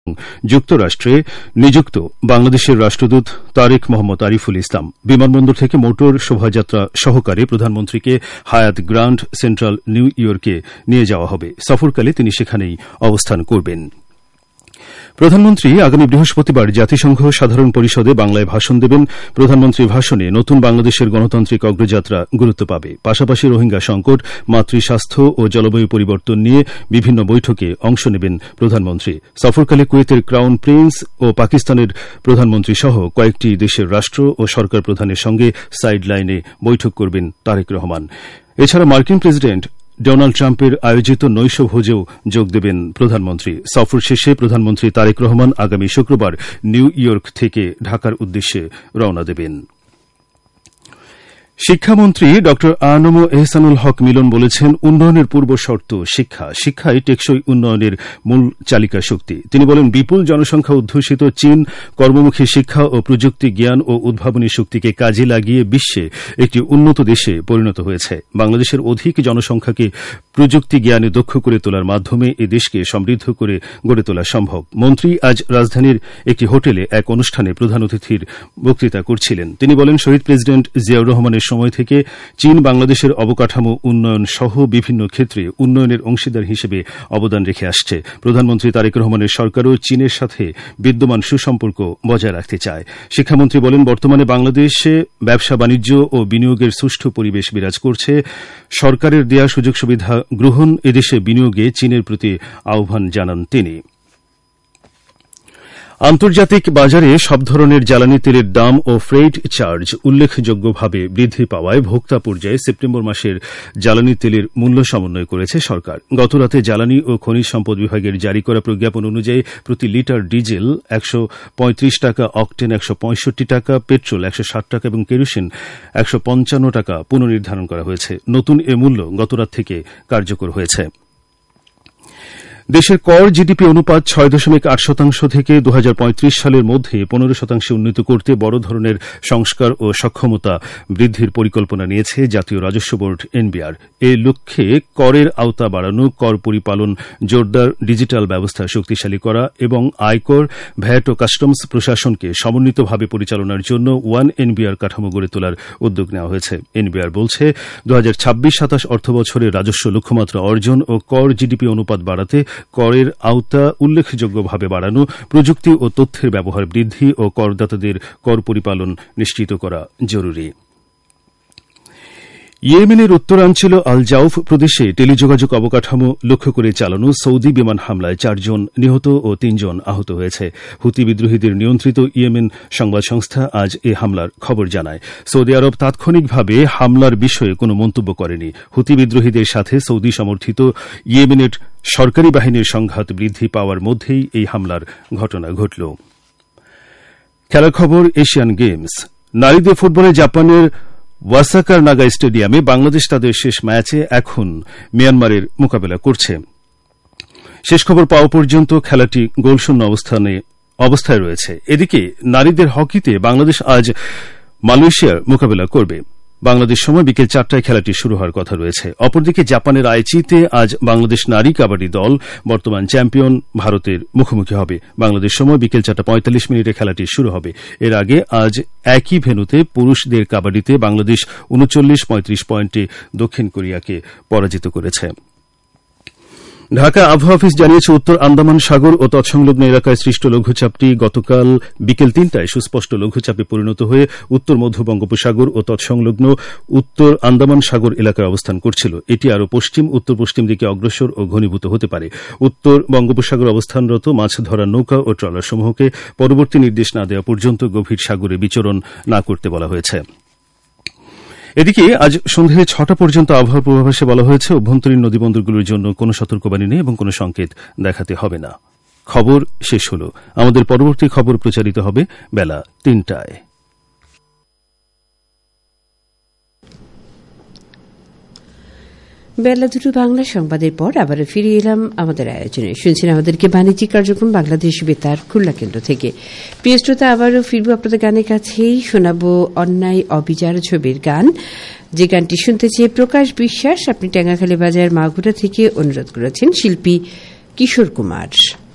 যুক্তরাষ্ট্রে নিযুক্ত বাংলাদেশের রাষ্ট্রদূত তারেক মোহাম্মদ আরিফুল ইসলাম বিমানবন্দর থেকে মোটর শোভাযাত্রা সহকারে প্রধানমন্ত্রীকে হায়াত গ্র্যান্ড সেন্ট্রাল নিউ ইয়র্কে নিয়ে যাওয়া হবে। সফরকালে তিনি সেখানেই অবস্থান করবেন। প্রধানমন্ত্রী আগামী বৃহস্পতিবার জাতিসংঘ সাধারণ পরিষদে বাংলায় ভাষণ দেবেন। প্রধানমন্ত্রীর ভাষণে নতুন বাংলাদেশের গণতান্ত্রিক অগ্রযাত্রা গুরুত্ব পাবে। পাশাপাশি রোহিঙ্গা সংকট, মাতৃস্বাস্থ্য ও জলবায়ু পরিবর্তন নিয়ে বিভিন্ন বৈঠকে অংশ নেবেন প্রধানমন্ত্রী। সফরকালে কুয়েতের ক্রাউন প্রিন্স ও পাকিস্তানের প্রধানমন্ত্রী সহ কয়েকটি দেশের রাষ্ট্র ও সরকার প্রধানের সঙ্গে সাইড লাইনে বৈঠক করবেন তারেক রহমান। এছাড়া মার্কিন প্রেসিডেন্ট ডোনাল্ড ট্রাম্পের আয়োজিত নৈশভোজেও যোগ দেবেন প্রধানমন্ত্রী। সফর শেষে প্রধানমন্ত্রী তারেক রহমান আগামী শুক্রবার নিউ ইয়র্ক থেকে ঢাকার উদ্দেশ্যে রওনা দেবেন। শিক্ষামন্ত্রী ড আনম এহসানুল হক মিলন বলেছেন, উন্নয়নের পূর্ব শর্ত শিক্ষা। শিক্ষাই টেকসই উন্নয়নের মূল চালিকা শক্তি। তিনি বলেন, বিপুল জনসংখ্যা অধ্যুষিত চীন কর্মমুখী শিক্ষা ও প্রযুক্তি জ্ঞান ও উদ্ভাবনী শক্তিকে কাজে লাগিয়ে বিশ্বে একটি উন্নত দেশে পরিণত হয়েছে। বাংলাদেশের অধিক জনসংখ্যাকে প্রযুক্তি জ্ঞানে দক্ষ করে তোলার মাধ্যমে এ দেশকে সমৃদ্ধ করে গড়ে তোলা সম্ভব। মন্ত্রী আজ রাজধানীর একটি হোটেলে এক অনুষ্ঠানে প্রধান অতিথির বক্তৃতা করছিলেন। তিনি বলেন, শহীদ প্রেসিডেন্ট জিয়াউর রহমানের সময় থেকে চীন বাংলাদেশের অবকাঠামো উন্নয়ন সহ বিভিন্ন ক্ষেত্রে উন্নয়নের অংশীদার হিসেবে অবদান রেখে আসছে। প্রধানমন্ত্রী তারেক রহমানের সরকারও চীনের সাথে বিদ্যমান সুসম্পর্ক বজায় রাখতে চায়। শিক্ষামন্ত্রী বলেন, বর্তমানে বাংলাদেশে ব্যবসা বাণিজ্য ও বিনিয়োগের সুষ্ঠু পরিবেশ বিরাজ করছে। সরকারের দেয়া সুযোগ সুবিধা গ্রহণ এদেশে বিনিয়োগে চীনের প্রতি আহ্বান জানান তিনি। আন্তর্জাতিক বাজারে সব ধরনের জ্বালানি তেলের দাম ও ফ্রেইট চার্জ উল্লেখযোগ্যভাবে বৃদ্ধি পাওয়ায় ভোক্তা পর্যায়ে সেপ্টেম্বর মাসের জ্বালানি তেলের মূল্য সমন্বয় করেছে সরকার। গতরাতে জ্বালানি ও খনিজ সম্পদ বিভাগের জারি করা প্রজ্ঞাপন অনুযায়ী প্রতি লিটার ডিজেল ১৩৫ টাকা, অকটেন ১৬৫ টাকা, পেট্রোল ১৬০ টাকা এবং কেরোসিন ১৫৫ টাকা পুনর্নির্ধারণ করা হয়েছে। নতুন এ মূল্য গতরাত থেকে কার্যকর হয়েছে। দেশের কর জিডিপি অনুপাত ৬.৮% থেকে ২০৩৫ সালের মধ্যে ১৫% উন্নীত করতে বড় ধরনের সংস্কার ও সক্ষমতা বৃদ্ধির পরিকল্পনা নিয়েছে জাতীয় রাজস্ব বোর্ড এনবিআর। এ লক্ষ্যে করের আওতা বাড়ানো, কর পরিপালন জোরদার, ডিজিটাল ব্যবস্থা শক্তিশালী করা এবং আয়কর, ভ্যাট ও কাস্টমস প্রশাসনকে সমন্বিতভাবে পরিচালনার জন্য ওয়ান এনবিআর কাঠামো গড়ে তোলার উদ্যোগ নেওয়া হয়েছে। এনবিআর বলছে, ২০২৬-২৭ অর্থবছরের রাজস্ব লক্ষ্যমাত্রা অর্জন ও কর জিডিপি অনুপাত বাড়াতে করের আওতা উল্লেখযোগ্যভাবে বাড়ানো, প্রযুক্তি ও তথ্যের ব্যবহার বৃদ্ধি ও করদাতাদের কর পরিপালন নিশ্চিত করা জরুরি। ইয়েমেনের উত্তরাঞ্চল আল জাউফ প্রদেশে টেলিযোগাযোগ অবকাঠামো লক্ষ্য করে চালানো সৌদি বিমান হামলায় ৪ জন নিহত ও ৩ জন আহত হয়েছে। হুতি বিদ্রোহীদের নিয়ন্ত্রিত ইয়েমেন সংবাদ সংস্থা আজ এ হামলার খবর জানায়। সৌদি আরব তাৎক্ষণিকভাবে হামলার বিষয়ে কোনো মন্তব্য করেনি। হুতি বিদ্রোহীদের সাথে সৌদি সমর্থিত ইয়েমেনের সরকারি বাহিনীর সংঘাত বৃদ্ধি পাওয়ার মধ্যেই এই হামলার ঘটনা ঘটল। খেলার খবর, এশিয়ান গেমস। নারীদের ফুটবলে জাপানের ওয়াসাকার নাগা স্টেডিয়ামে বাংলাদেশ তাদের শেষ ম্যাচে এখন মিয়ানমারের মোকাবেলা করছে। শেষ খবর পাওয়া পর্যন্ত খেলাটি গোলশূন্য অবস্থায় রয়েছে। এদিকে নারীদের হকিতে বাংলাদেশ আজ মালয়েশিয়ার মোকাবেলা করবে। বাংলাদেশ সময় বিকেল ৪টায় খেলাটি শুরু হওয়ার কথা রয়েছে। অপরদিকে জাপানের আইচিতে আজ বাংলাদেশ নারী কাবাডি দল বর্তমান চ্যাম্পিয়ন ভারতের মুখোমুখি হবে। বাংলাদেশ সময় বিকেল ৪:৪৫ খেলাটি শুরু হবে। এর আগে আজ একই ভেন্যুতে পুরুষদের কাবাডিতে বাংলাদেশ ৩৯-৩৫ পয়েন্টে দক্ষিণ কোরিয়াকে পরাজিত করেছে। ঢাকা আবহাওয়া অফিস জানিয়েছে, উত্তর আন্দামান সাগর ও তৎসংলগ্ন এলাকায় সৃষ্ট লঘুচাপটি গতকাল বিকেল ৩টায় সুস্পষ্ট লঘুচাপে পরিণত হয়ে উত্তর মধ্য বঙ্গোপসাগর ও তৎসংলগ্ন উত্তর আন্দামান সাগর এলাকায় অবস্থান করছিল। এটি আরও পশ্চিম উত্তর পশ্চিম দিকে অগ্রসর ও ঘনীভূত হতে পারে। উত্তর বঙ্গোপসাগর অবস্থানরত মাছ ধরার নৌকা ও ট্রলারসমূহকে পরবর্তী নির্দেশ না দেওয়া পর্যন্ত গভীর সাগরে বিচরণ না করতে বলা হয়েছে। এদিকে আজ সন্ধ্যে ৬টা পর্যন্ত আবহাওয়ার পূর্বাভাসে বলা হয়েছে, অভ্যন্তরীণ নদীবন্দরগুলোর জন্য কোনো সতর্কবাণী নেই এবং কোনো সংকেত দেখাতে হবে না। খবর শেষ হল। আমাদের পরবর্তী খবর প্রচারিত হবে বেলা ৩টায়। বেলা দুটো বাংলা সংবাদের পর আবারও ফিরে এলাম আমাদের আয়োজনে। শুনছেন আমাদেরকে বাণিজ্যিক কার্যক্রম বাংলাদেশ বেতার খুলনা কেন্দ্র থেকে। প্রিয় শ্রোতা, আবারও ফিরবো আপনাদের গানের কাছেই। শোনাবো অন্যায় অবিচার ছবির গান, যে গানটি শুনতে চেয়ে প্রকাশ বিশ্বাস আপনি টেঙ্গাখালী বাজার মাগুরা থেকে অনুরোধ করেছেন শিল্পী কিশোর কুমার।